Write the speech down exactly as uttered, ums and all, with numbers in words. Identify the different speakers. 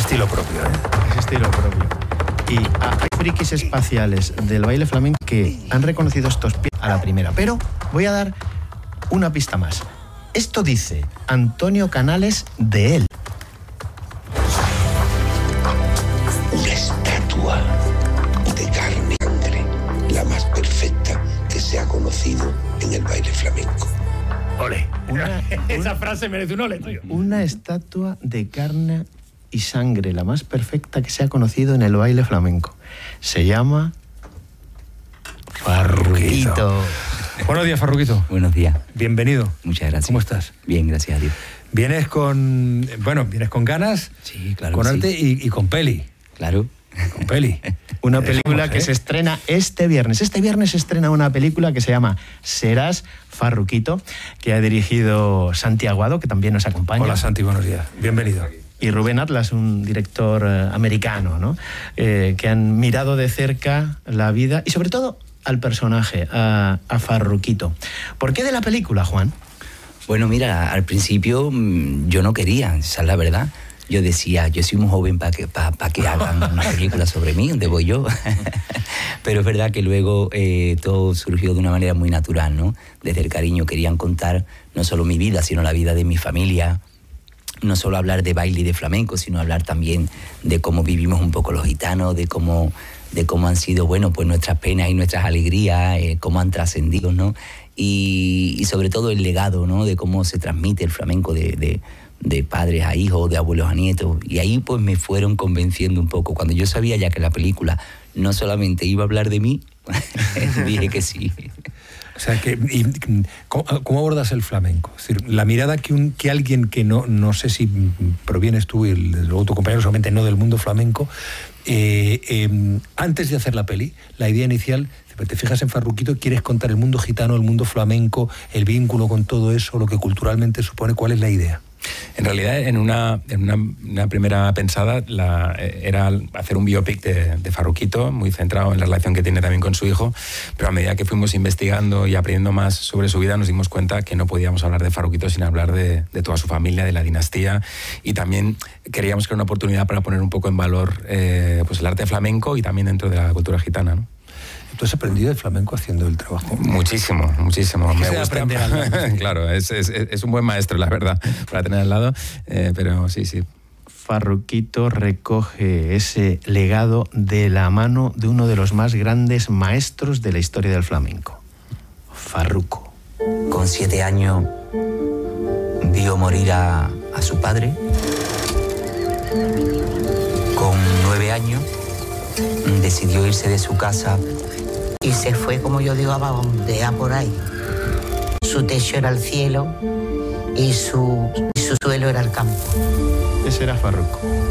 Speaker 1: estilo propio, ¿eh?
Speaker 2: Es estilo propio. Y hay frikis espaciales del baile flamenco que han reconocido estos pies a la primera. Pero voy a dar una pista más. Esto dice Antonio Canales de él.
Speaker 3: Una estatua de carne y sangre, la más perfecta que se ha conocido en el baile flamenco.
Speaker 1: Ole.
Speaker 2: Una,
Speaker 1: Esa
Speaker 2: una,
Speaker 1: frase merece un ole, tío.
Speaker 2: una estatua de carne y sangre, la más perfecta que se ha conocido en el baile flamenco. Se llama Farruquito.
Speaker 1: Buenos días, Farruquito.
Speaker 4: Buenos días.
Speaker 1: Bienvenido.
Speaker 4: Muchas gracias.
Speaker 1: ¿Cómo estás?
Speaker 4: Bien, gracias a Dios.
Speaker 1: Vienes con, bueno, vienes con ganas,
Speaker 4: Sí, claro.
Speaker 1: con
Speaker 4: que
Speaker 1: arte
Speaker 4: sí.
Speaker 1: y, y con peli.
Speaker 4: Claro.
Speaker 1: Con peli.
Speaker 2: Una
Speaker 1: Eh,
Speaker 2: película
Speaker 1: somos,
Speaker 2: que
Speaker 1: ¿eh?
Speaker 2: se estrena este viernes. Este viernes se estrena una película que se llama Serás Farruquito, que ha dirigido Santi Aguado, que también nos acompaña.
Speaker 1: Hola, Santi, buenos días. Bienvenido.
Speaker 2: Y Rubén Atlas, un director eh, americano, ¿no? Eh, que han mirado de cerca la vida y sobre todo al personaje, a, a Farruquito. ¿Por qué de la película, Juan?
Speaker 4: Bueno, mira, al principio mmm, yo no quería, esa es la verdad. Yo decía, yo soy muy joven para que, pa, pa que hagan una película sobre mí, ¿dónde voy yo? Pero es verdad que luego eh, todo surgió de una manera muy natural, ¿no? Desde el cariño querían contar no solo mi vida, sino la vida de mi familia. No solo hablar de baile y de flamenco, sino hablar también de cómo vivimos un poco los gitanos, de cómo, de cómo han sido, bueno, pues nuestras penas y nuestras alegrías, eh, cómo han trascendido, ¿no? Y, y sobre todo el legado, ¿no? De cómo se transmite el flamenco de, de, de padres a hijos, de abuelos a nietos. Y ahí pues me fueron convenciendo un poco. Cuando yo sabía ya que la película no solamente iba a hablar de mí, dije que sí.
Speaker 1: O sea, que, y, ¿cómo, ¿cómo abordas el flamenco? Es decir, la mirada que, un, que alguien que no, no sé si provienes tú y el, luego tu compañero solamente no del mundo flamenco, eh, eh, antes de hacer la peli, la idea inicial, te fijas en Farruquito, quieres contar el mundo gitano, el mundo flamenco, el vínculo con todo eso, lo que culturalmente supone. ¿Cuál es la idea?
Speaker 5: En realidad, en una, en una, una primera pensada la, era hacer un biopic de, de Farruquito, muy centrado en la relación que tiene también con su hijo, pero a medida que fuimos investigando y aprendiendo más sobre su vida, nos dimos cuenta que no podíamos hablar de Farruquito sin hablar de, de toda su familia, de la dinastía, y también queríamos que era una oportunidad para poner un poco en valor eh, pues el arte flamenco y también dentro de la cultura gitana, ¿no?
Speaker 1: ¿Tú has aprendido el flamenco haciendo el trabajo?
Speaker 5: Muchísimo, muchísimo. Me gusta
Speaker 1: aprender al lado.
Speaker 5: Claro, es, es, es un buen maestro, la verdad, para tener al lado, eh, pero sí, sí.
Speaker 2: Farruquito recoge ese legado de la mano de uno de los más grandes maestros de la historia del flamenco, Farruco.
Speaker 4: Con siete años vio morir a, a su padre. Con nueve años decidió irse de su casa
Speaker 6: y se fue, como yo digo, a vagabundear por ahí. Su techo era el cielo y su, y su suelo era el campo.
Speaker 2: Ese era Farruco.